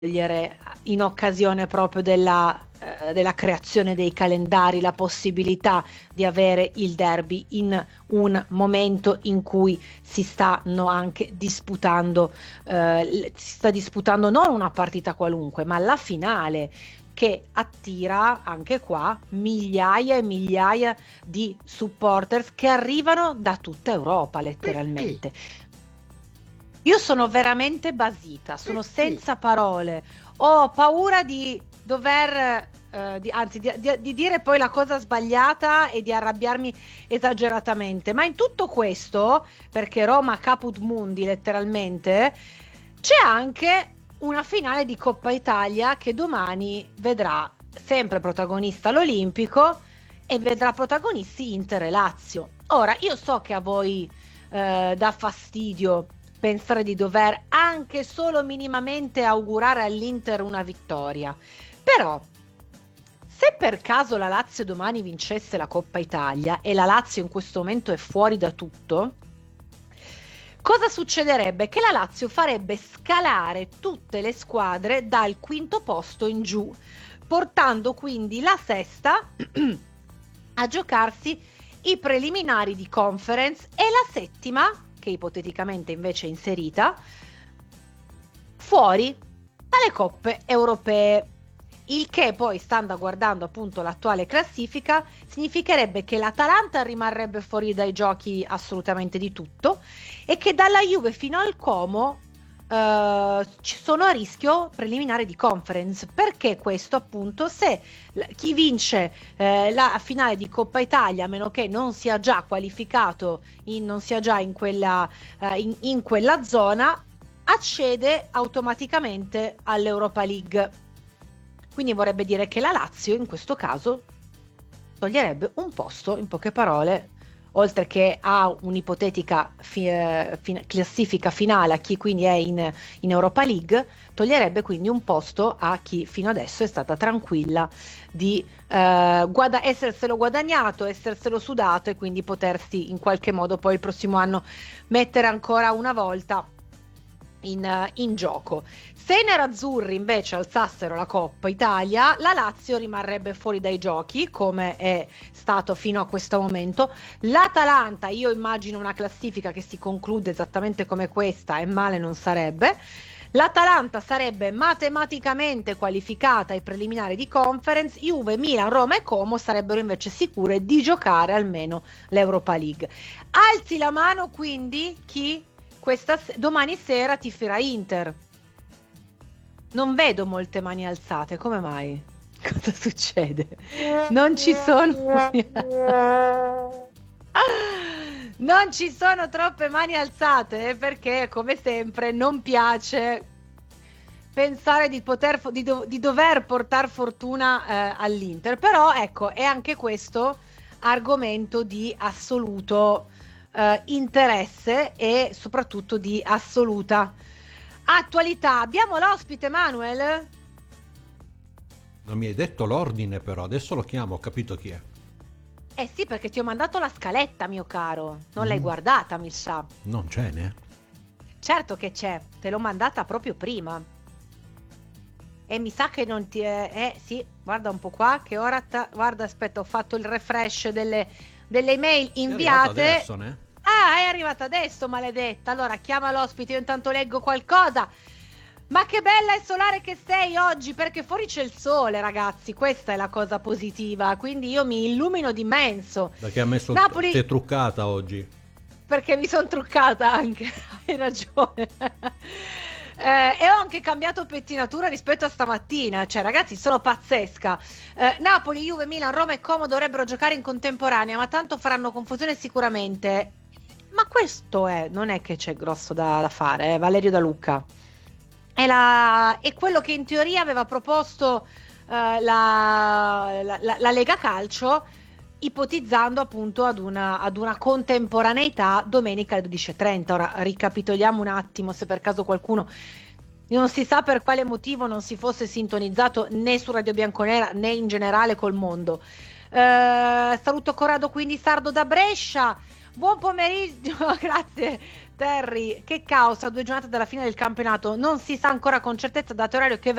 in occasione proprio della creazione dei calendari, la possibilità di avere il derby in un momento in cui si stanno anche disputando, si sta disputando non una partita qualunque, ma la finale, che attira anche qua migliaia e migliaia di supporters che arrivano da tutta Europa, letteralmente. Io sono veramente basita, sono senza parole, ho paura di dover, di dire poi la cosa sbagliata e di arrabbiarmi esageratamente, ma in tutto questo, perché Roma caput mundi letteralmente, c'è anche una finale di Coppa Italia che domani vedrà sempre protagonista l'Olimpico e vedrà protagonisti Inter e Lazio. Ora, io so che a voi dà fastidio pensare di dover anche solo minimamente augurare all'Inter una vittoria. Però, se per caso la Lazio domani vincesse la Coppa Italia e la Lazio in questo momento è fuori da tutto, cosa succederebbe? Che la Lazio farebbe scalare tutte le squadre dal quinto posto in giù, portando quindi la sesta a giocarsi i preliminari di conference e la settima, che ipoteticamente invece è inserita, fuori dalle coppe europee. Il che poi, stando guardando appunto l'attuale classifica, significherebbe che l'Atalanta rimarrebbe fuori dai giochi assolutamente di tutto e che dalla Juve fino al Como ci sono a rischio preliminare di conference. Perché questo? Appunto, se chi vince la finale di Coppa Italia, a meno che non sia già qualificato, non sia già in quella zona, accede automaticamente all'Europa League. Quindi vorrebbe dire che la Lazio in questo caso toglierebbe un posto, in poche parole, oltre che a un'ipotetica classifica finale a chi quindi è in Europa League, toglierebbe quindi un posto a chi fino adesso è stata tranquilla di esserselo guadagnato, esserselo sudato e quindi potersi in qualche modo poi il prossimo anno mettere ancora una volta in gioco. Se i nerazzurri invece alzassero la Coppa Italia, la Lazio rimarrebbe fuori dai giochi, come è stato fino a questo momento. L'Atalanta, io immagino una classifica che si conclude esattamente come questa, e male non sarebbe. L'Atalanta sarebbe matematicamente qualificata ai preliminari di conference, Juve, Milan, Roma e Como sarebbero invece sicure di giocare almeno l'Europa League. Alzi la mano quindi chi domani sera tiferà Inter. Non vedo molte mani alzate, come mai? Cosa succede? Non ci sono non ci sono troppe mani alzate, perché come sempre non piace pensare di dover portare fortuna all'Inter. Però ecco, è anche questo argomento di assoluto interesse e soprattutto di assoluta attualità. Abbiamo l'ospite, Manuel? Non mi hai detto l'ordine, però adesso lo chiamo, ho capito chi è. Eh sì, perché ti ho mandato la scaletta, mio caro. Non l'hai guardata, mi sa. Non c'è, né? Certo che c'è, te l'ho mandata proprio prima. E mi sa che non ti è... sì, guarda un po' qua, che ora... Guarda, aspetta, ho fatto il refresh delle email inviate. È adesso, né? Ah, è arrivata adesso, maledetta. Allora, chiama l'ospite, io intanto leggo qualcosa. Ma che bella e solare che sei oggi, perché fuori c'è il sole, ragazzi. Questa è la cosa positiva, quindi io mi illumino d'immenso. Perché ha messo Napoli... sei truccata oggi. Perché mi sono truccata anche, hai ragione. E ho anche cambiato pettinatura rispetto a stamattina. Cioè, ragazzi, sono pazzesca. Napoli, Juve, Milan, Roma e Como dovrebbero giocare in contemporanea, ma tanto faranno confusione sicuramente. Ma questo non è che c'è grosso da fare, Valerio Da Lucca. È quello che in teoria aveva proposto la Lega Calcio, ipotizzando appunto ad una contemporaneità domenica alle 12:30. Ora ricapitoliamo un attimo, se per caso qualcuno non si sa per quale motivo non si fosse sintonizzato né su Radio Bianconera né in generale col mondo. Saluto Corrado, quindi sardo da Brescia. Buon pomeriggio, grazie Terry, che causa 2 giornate dalla fine del campionato non si sa ancora con certezza, dato orario che